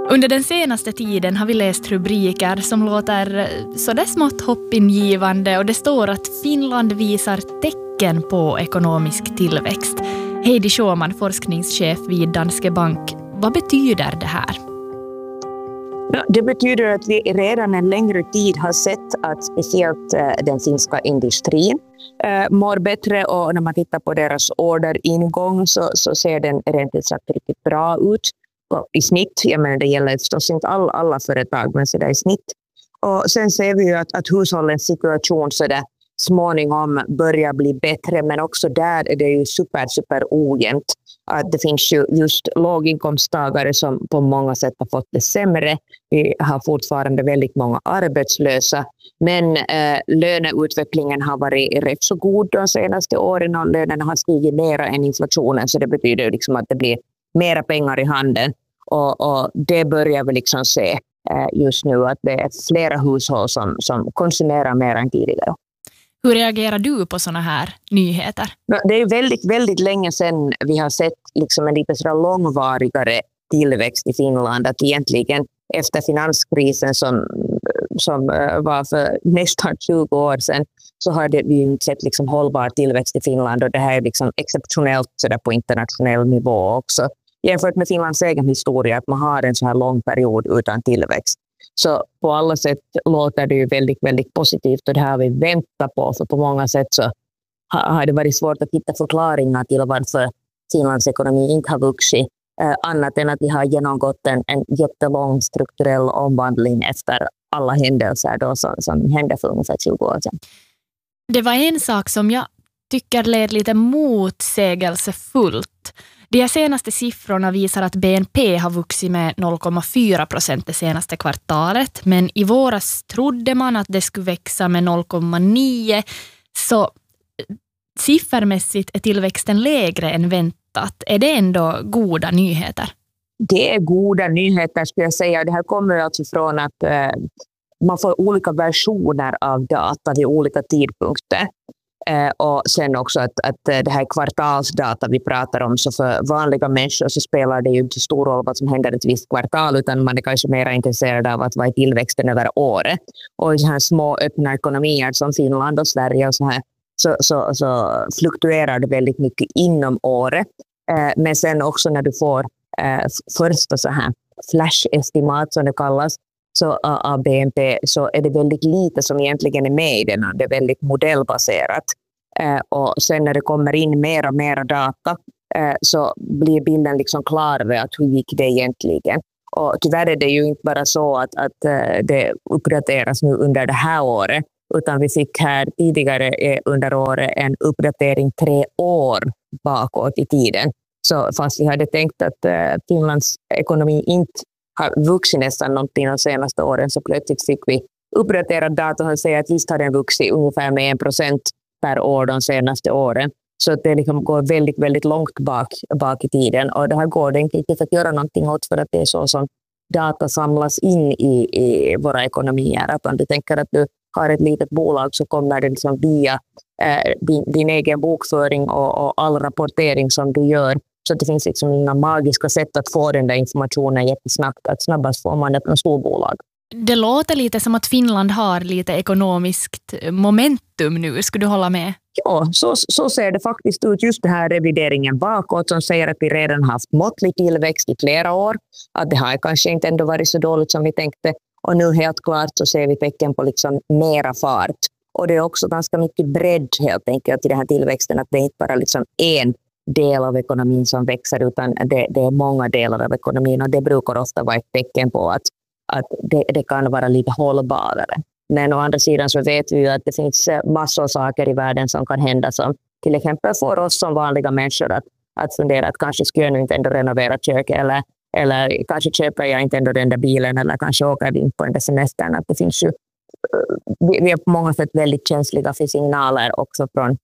Under den senaste tiden har vi läst rubriker som låter sådär smått hoppingivande och det står att Finland visar tecken på ekonomisk tillväxt. Heidi Schåman, forskningschef vid Danske Bank. Vad betyder det här? Det betyder att vi redan en längre tid har sett att speciellt den finska industrin mår bättre, och när man tittar på deras orderingång så ser den rent ut sagt riktigt bra ut. Och i snitt, jag menar det gäller förstås inte alla företag, men så där i snitt. Och sen ser vi ju att hushållens situation så där småningom börjar bli bättre, men också där är det ju super ojämnt. Att det finns ju just låginkomsttagare som på många sätt har fått det sämre. Vi har fortfarande väldigt många arbetslösa, men löneutvecklingen har varit rätt så god de senaste åren och lönerna har stigit mer än inflationen, så det betyder liksom att det blir mera pengar i handen, och det börjar vi liksom se just nu att det är flera hushåll som konsumerar mer än tidigare. Hur reagerar du på såna här nyheter? Det är väldigt länge sedan vi har sett liksom en lite så långvarigare tillväxt i Finland. Att egentligen efter finanskrisen som var för nästan 20 år sedan, så har vi inte sett liksom hållbar tillväxt i Finland, och det här är liksom exceptionellt så där på internationell nivå också. Jämfört med Finlands egen historia, att man har en så här lång period utan tillväxt. Så på alla sätt låter det ju väldigt positivt, och det här har vi väntat på, för på många sätt så har det varit svårt att hitta förklaringar till varför Finlands ekonomi inte har vuxit, annat än att vi har genomgått en jättelång strukturell omvandling efter alla händelser då som hände för ungefär 20 år sedan. Det var en sak som jag tycker led lite motsägelsefullt. De här senaste siffrorna visar att BNP har vuxit med 0,4% det senaste kvartalet, men i våras trodde man att det skulle växa med 0,9%, så siffermässigt är tillväxten lägre än väntat. Är det ändå goda nyheter? Det är goda nyheter, skulle jag säga. Det här kommer alltså från att man får olika versioner av data vid olika tidpunkter. Och sen också att det här kvartalsdata vi pratar om, så för vanliga människor så spelar det ju inte stor roll vad som händer ett visst kvartal, utan man är kanske mer intresserad av att vara i tillväxten över året. Och i så här små öppna ekonomier som Finland och Sverige och så här, så fluktuerar det väldigt mycket inom året. Men sen också när du får första så här flash-estimat som det kallas, så av BNP, så är det väldigt lite som egentligen är med i den. Det är väldigt modellbaserat. Och sen när det kommer in mer och mer data så blir bilden liksom klarare att hur gick det egentligen. Och tyvärr är det ju inte bara så att det uppdateras nu under det här året, utan vi fick här tidigare under året en uppdatering 3 år bakåt i tiden. Så fast vi hade tänkt att Finlands ekonomi inte har vuxit nästan någonting de senaste åren, så plötsligt fick vi uppdaterad data som säger att visst har den vuxit ungefär med 1% per år de senaste åren. Så att det liksom går väldigt långt bak i tiden, och det här går det inte att göra någonting åt, för att det är så som data samlas in i våra ekonomier. Att om du tänker att du har ett litet bolag, så kommer det liksom via din egen bokföring och all rapportering som du gör. Så det finns liksom inga magiska sätt att få den där informationen jättesnabbt. Att snabbast får man ett storbolag. Det låter lite som att Finland har lite ekonomiskt momentum nu. Skulle du hålla med? Ja, så ser det faktiskt ut. Just den här revideringen bakåt som säger att vi redan haft måttlig tillväxt i flera år. Att det har kanske inte ändå varit så dåligt som vi tänkte. Och nu helt klart så ser vi tecken på liksom mera fart. Och det är också ganska mycket bredd helt enkelt i den här tillväxten. Att det är inte bara liksom en del av ekonomin som växer, utan det är många delar av ekonomin, och det brukar ofta vara ett tecken på att det kan vara lite hållbarare. Men å andra sidan så vet vi ju att det finns massor av saker i världen som kan hända, som till exempel får oss som vanliga människor att fundera att kanske skulle jag nu inte ändå renovera köket, eller kanske köper jag inte ändå den där bilen, eller kanske åker vi inte på den där semestern. Att det finns ju, vi är på många sätt väldigt känsliga för signaler också från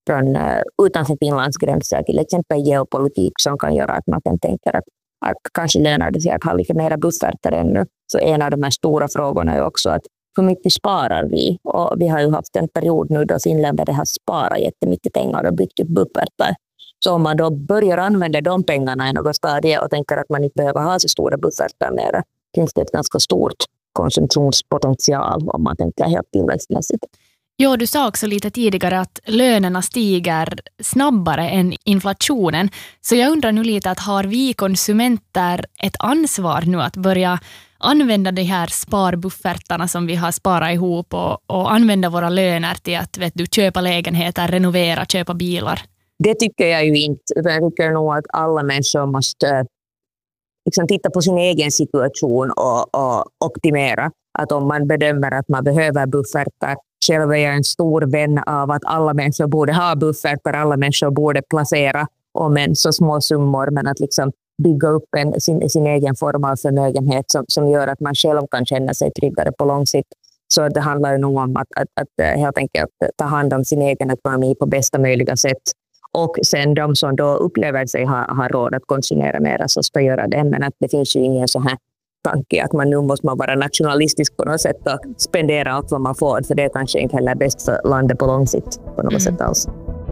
utanför Finlands gränser, till exempel geopolitik, som kan göra att man tänker att kanske lönar det sig att ha lite mera bufferter ännu. Så en av de här stora frågorna är också att hur mycket sparar vi? Och vi har ju haft en period nu då finländare har sparat jättemycket pengar och byggt upp bufferter. Så om man då börjar använda de pengarna i något stadie och tänker att man inte behöver ha så stora buffertar mer, finns det ett ganska stort konsumtionspotential om man tänker helt tillväxtmässigt. Ja, du sa också lite tidigare att lönerna stiger snabbare än inflationen. Så jag undrar nu lite att har vi konsumenter ett ansvar nu att börja använda de här sparbuffertarna som vi har sparat ihop och använda våra löner till att köpa lägenheter, renovera, köpa bilar? Det tycker jag ju inte. Jag tycker nog att alla människor måste liksom titta på sin egen situation och optimera. Att om man bedömer att man behöver buffertar, själv är jag en stor vän av att alla människor borde ha buffertar, alla människor borde placera om en så små summor, men att liksom bygga upp sin egen form av förmögenhet som gör att man själv kan känna sig tryggare på lång sikt. Så det handlar ju nog om att helt enkelt ta hand om sin egen ekonomi på bästa möjliga sätt. Och sen de som då upplever sig ha råd att konsumera mer så ska göra det. Men att det finns ju ingen så här tanke att nu måste man vara nationalistisk på något sätt och spendera allt vad man får. För det är kanske inte heller bäst för landet på lång sikt på något sätt alls.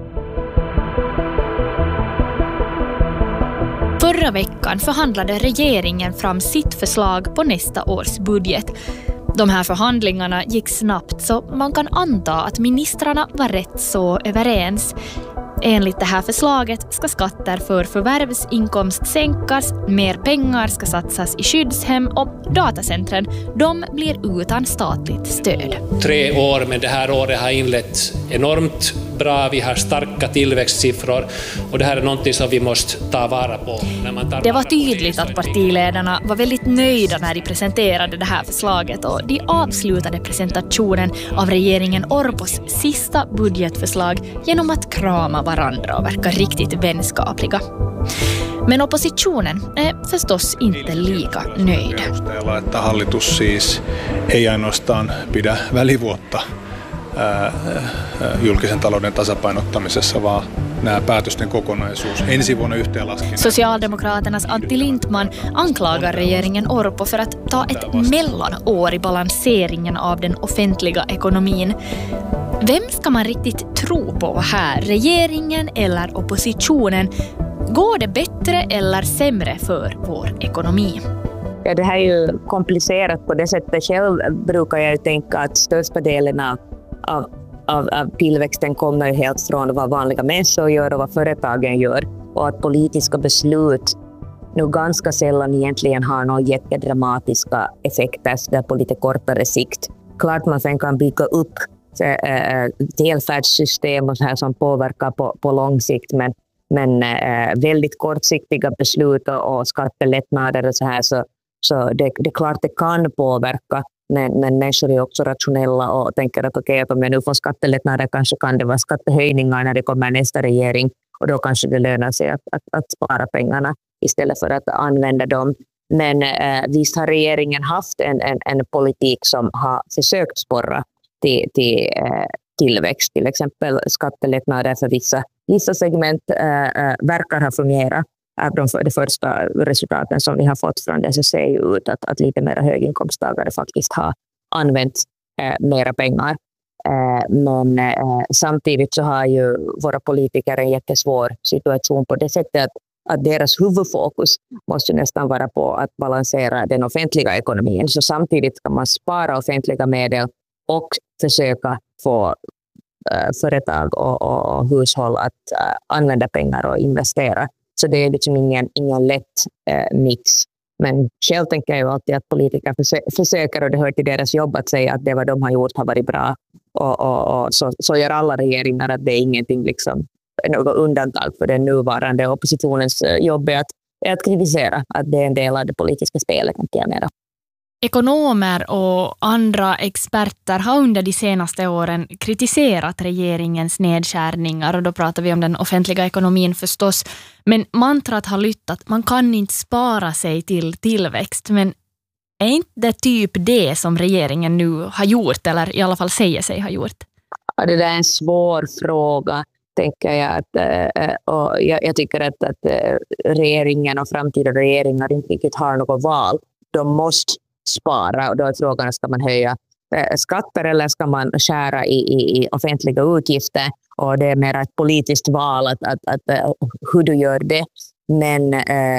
Förra veckan förhandlade regeringen fram sitt förslag på nästa års budget. De här förhandlingarna gick snabbt så man kan anta att ministrarna var rätt så överens. Enligt det här förslaget ska skatter för förvärvsinkomst sänkas, mer pengar ska satsas i skyddshem och datacentren, de blir utan statligt stöd. 3 år, men det här året har inlett enormt bra. Vi har starka tillväxtsiffror och det här är någonting som vi måste ta vara på. Det var tydligt att partiledarna var väldigt nöjda när de presenterade det här förslaget och de avslutade presentationen av regeringen Orpos sista budgetförslag genom att krama varandra och verka riktigt vänskapliga. Men oppositionen är förstås inte lika nöjd. Että hallitus siis ei ainoastaan pidä välivuotta julkisen talouden tasapainottamisessa, vaan nämä päätösten kokonaisuus ensi vuonna yhteenlasken. Socialdemokraternas Antti Lindman anklagar regeringen Orpo för att ta ett mellanår i balanseringen av den offentliga ekonomin. Vem ska man riktigt tro på här? Regeringen eller oppositionen? Går det bättre eller sämre för vår ekonomi? Ja, det här är ju komplicerat på det sättet. Själv brukar jag tänka att största delen av tillväxten kommer helt från vad vanliga människor gör och vad företagen gör. Och att politiska beslut nu ganska sällan egentligen har några jättedramatiska effekter så där på lite kortare sikt. Klart man sen kan bygga upp välfärdssystem och så här som påverkar på lång sikt, men väldigt kortsiktiga beslut och skattelättnader och så här så det är klart det kan påverka, men människor är också rationella och tänker att okej, att om jag nu får skattelättnader kanske kan det vara skattehöjningar när det kommer nästa regering och då kanske det lönar sig att spara pengarna istället för att använda dem. Men visst har regeringen haft en politik som har försökt sporra till tillväxt, till exempel skattelättnader för vissa segment verkar ha fungerat. De första resultaten som vi har fått från det så ser ju ut att lite mer höginkomsttagare faktiskt har använt mera pengar. Men samtidigt så har ju våra politiker en jättesvår situation på det sättet att deras huvudfokus måste nästan vara på att balansera den offentliga ekonomin. Så samtidigt kan man spara offentliga medel och försöka få företag och hushåll att använda pengar och investera. Så det är liksom ingen lätt mix. Men själv tänker jag ju alltid att politiker försöker, och det hör till deras jobb att säga att det vad de har gjort har varit bra. Och så gör alla regeringar, att det är ingenting liksom, något undantag för den nuvarande oppositionens jobb är att kritisera, att det är en del av det politiska spelet, kan jag mena. Ekonomer och andra experter har under de senaste åren kritiserat regeringens nedskärningar, och då pratar vi om den offentliga ekonomin förstås. Men mantrat har lytt att man kan inte spara sig till tillväxt. Men är inte det typ det som regeringen nu har gjort, eller i alla fall säger sig ha gjort? Ja, det där är en svår fråga, tänker jag. Och jag tycker att regeringen och framtida regeringar inte riktigt har något val. De måste spara, och då är frågan, ska man höja skatter eller ska man skära i offentliga utgifter? och det är mer ett politiskt val att hur du gör det. Men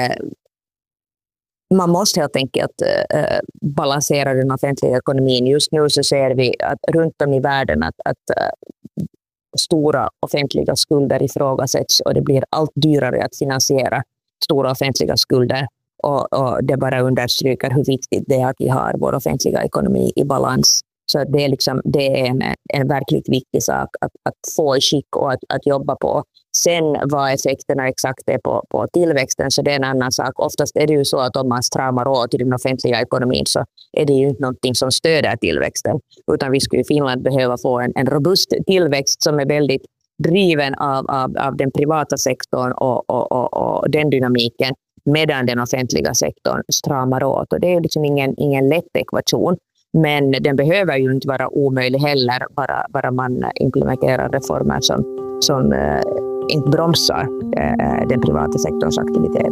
man måste helt enkelt balansera den offentliga ekonomin. Just nu så ser vi att runt om i världen att stora offentliga skulder ifrågasätts och det blir allt dyrare att finansiera stora offentliga skulder. Och det bara understryker hur viktigt det är att vi har vår offentliga ekonomi i balans. Så det är en verkligt viktig sak att få i skick och att jobba på. Sen vad effekterna exakt är på tillväxten, så det är en annan sak. Oftast är det ju så att om man stramar åt i den offentliga ekonomin så är det ju inte någonting som stöder tillväxten. Utan vi skulle i Finland behöva få en robust tillväxt som är väldigt driven av den privata sektorn och den dynamiken, medan den offentliga sektorn stramar åt. Och det är liksom ingen lätt ekvation. Men den behöver ju inte vara omöjlig heller, bara man implementerar reformer som inte bromsar den privata sektorns aktivitet.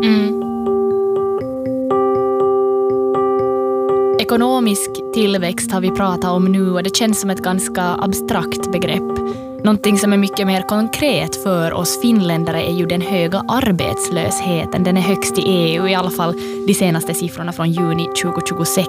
Ekonomisk tillväxt har vi pratat om nu och det känns som ett ganska abstrakt begrepp. Någonting som är mycket mer konkret för oss finländare är ju den höga arbetslösheten. Den är högst i EU, i alla fall de senaste siffrorna från juni 2026.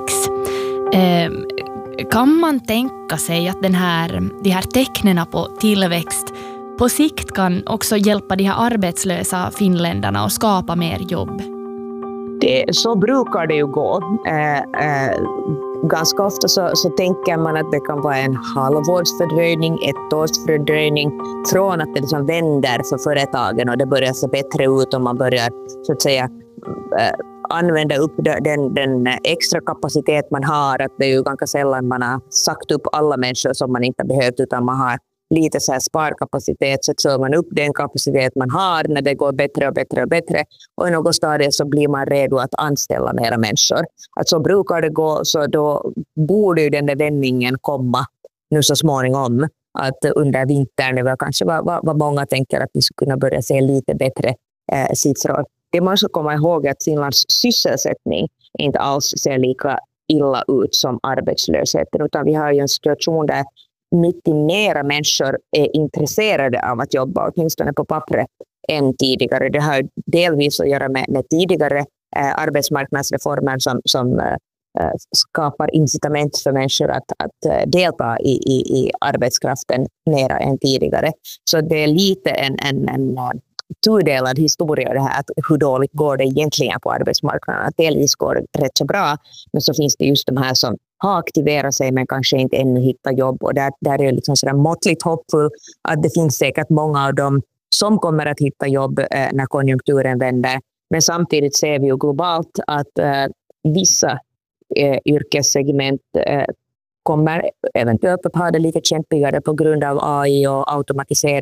Kan man tänka sig att de här tecknen på tillväxt på sikt kan också hjälpa de här arbetslösa finländarna att skapa mer jobb? Så brukar det ju gå. Ganska ofta så tänker man att det kan vara en halvårsfördröjning, ett års fördröjning från att det liksom vänder för företagen och det börjar se bättre ut och man börjar så att säga använda upp den extra kapacitet man har. Att det är ju ganska sällan man har sagt upp alla människor som man inte behövt, utan man har lite så här sparkapacitet, så kör man upp den kapacitet man har när det går bättre och bättre och bättre, och i något stadie så blir man redo att anställa mera människor. Att så brukar det gå, så då borde ju den där vändningen komma nu så småningom, att under vintern det var kanske vad många tänker att vi skulle kunna börja se lite bättre siffror. Det man ska komma ihåg att Finlands sysselsättning inte alls ser lika illa ut som arbetslösheten, utan vi har ju en situation där mycket mera människor är intresserade av att jobba, åtminstone på pappret, än tidigare. Det har delvis att göra med tidigare arbetsmarknadsreformer som skapar incitament för människor att delta i arbetskraften mera än tidigare. Så det är lite en tudelad historia det här, att hur dåligt går det egentligen på arbetsmarknaden. Att delvis går det rätt så bra, men så finns det just de här som har aktiverat sig men kanske inte ännu hittat jobb, och där är det liksom sådär måttligt hoppfull att det finns säkert många av dem som kommer att hitta jobb när konjunkturen vänder. Men samtidigt ser vi ju globalt att vissa yrkessegment kommer eventuellt att ha det lite kämpigare på grund av AI och automatisering